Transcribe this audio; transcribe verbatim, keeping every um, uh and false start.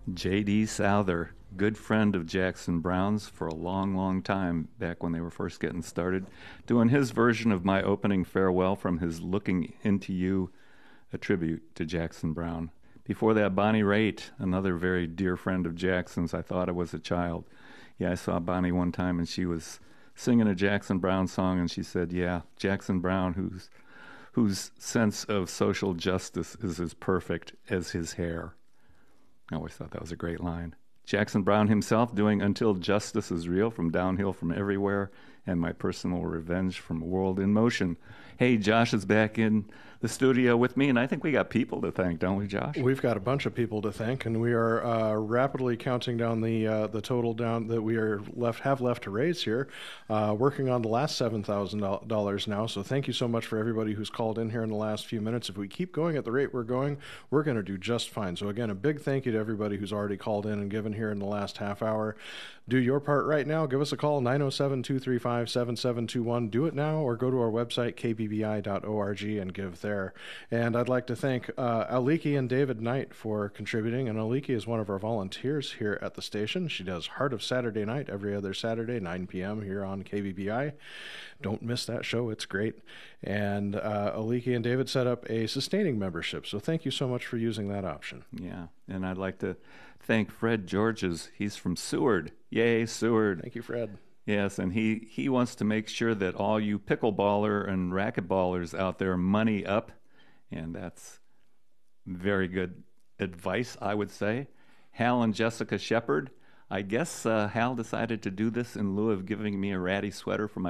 J D. Souther, good friend of Jackson Browne's for a long, long time, back when they were first getting started, doing his version of my opening farewell from his Looking Into You, a tribute to Jackson Browne. Before that, Bonnie Raitt, another very dear friend of Jackson's. I thought I was a child. Yeah, I saw Bonnie one time, and she was singing a Jackson Browne song, and she said, yeah, Jackson Browne, whose whose sense of social justice is as perfect as his hair. I always thought that was a great line. Jackson Browne himself doing Until Justice Is Real from Downhill from Everywhere, and My Personal Revenge from World in Motion. Hey, Josh is back in the studio with me, and I think we got people to thank, don't we, Josh? We've got a bunch of people to thank, and we are uh, rapidly counting down the uh, the total down that we are left have left to raise here. Uh, working on the last seven thousand dollars now. So thank you so much for everybody who's called in here in the last few minutes. If we keep going at the rate we're going, we're going to do just fine. So again, a big thank you to everybody who's already called in and given here in the last half hour. Do your part right now. Give us a call, nine oh seven, two three five, seven seven two one. Do it now, or go to our website, k b b i dot org, and give there. And I'd like to thank uh, Aliki and David Knight for contributing. And Aliki is one of our volunteers here at the station. She does Heart of Saturday Night every other Saturday, nine p.m. here on K B B I. Don't miss that show. It's great. And uh, Aliki and David set up a sustaining membership. So thank you so much for using that option. Yeah, and I'd like to thank Fred Georges. He's from Seward. Yay, Seward. Thank you, Fred. Yes, and he, he wants to make sure that all you pickleballer and racquetballers out there money up, and that's very good advice, I would say. Hal and Jessica Shepard. I guess uh, Hal decided to do this in lieu of giving me a ratty sweater for my